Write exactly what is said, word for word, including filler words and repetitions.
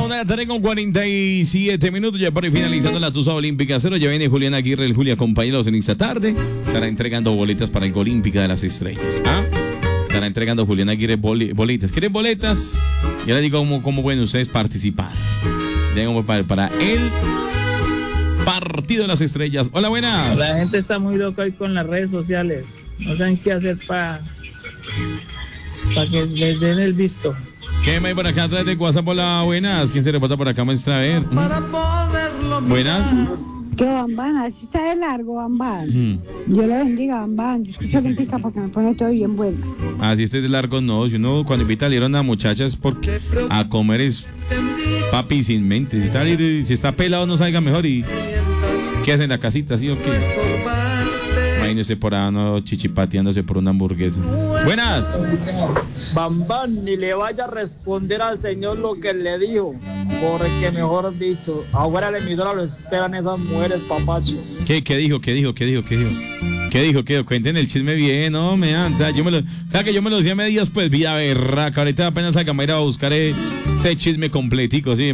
de la tarde con cuarenta y siete minutos, ya por ahí finalizando la Tusa Olímpica Cero. Ya viene Julián Aguirre, el Julia, compañeros en esta tarde. Estará entregando boletas para el Olímpica de las Estrellas. ¿Ah? Estará entregando Julián Aguirre bol boletas. ¿Quieren boletas? Ya les digo cómo, cómo pueden ustedes participar. Llegamos para, para el Partido de las Estrellas. Hola, buenas. La gente está muy loca hoy con las redes sociales. No saben qué hacer para pa que les den el visto. ¿Qué me hay por acá atrás de WhatsApp? Hola, buenas. ¿Quién se reporta por acá? Muestra a ver. ¿Mm? Buenas. Que Bambán, así está de largo, Bambán. Mm. Yo le bendiga, Bambán. Yo escucho Olímpica porque me pone todo bien bueno. Así estoy de largo, no. Si uno cuando invita a leer a una muchacha es porque a comer es papi sin mente. Si está, si está pelado no salga mejor. ¿Y qué hace en la casita? ¿Sí o qué? Imagínese por ahí no chichipateándose por una hamburguesa. Buenas. Bambán, ni le vaya a responder al señor lo que le dijo. Porque mejor dicho, ahora la emisora lo esperan esas mujeres, papacho. ¿Qué, qué dijo? ¿Qué dijo? ¿Qué dijo? ¿Qué dijo? ¿Qué dijo? ¿Qué dijo? Cuenten el chisme bien, no me dan. O sea, yo me lo, o sea, que yo me lo decía a medias, pues vía berraca. Ahorita apenas salga a ir a buscar ese chisme completico, sí.